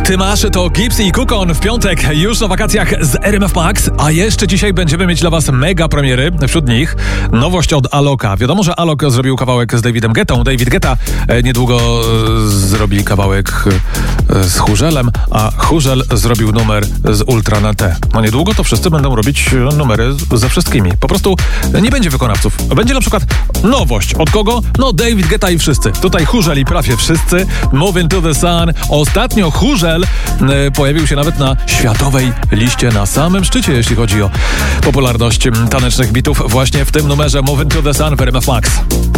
Tymasz to Gibbs i Kukon w piątek już na wakacjach z RMF Max, a jeszcze dzisiaj będziemy mieć dla was mega premiery, wśród nich nowość od Aloka. Wiadomo, że Alok zrobił kawałek z Davidem Guettą, David Guetta niedługo zrobi kawałek z Chórzelem, a Chórzel zrobił numer z Ultra na T. No niedługo to wszyscy będą robić numery ze wszystkimi. Po prostu nie będzie wykonawców. Będzie na przykład nowość. Od kogo? No David Guetta i wszyscy. Tutaj Chórzel i prawie wszyscy. Moving to the Sun. Ostatnio Chórzel pojawił się nawet na światowej liście, na samym szczycie, jeśli chodzi o popularność tanecznych bitów, właśnie w tym numerze Moving to the Sun w RMF Max.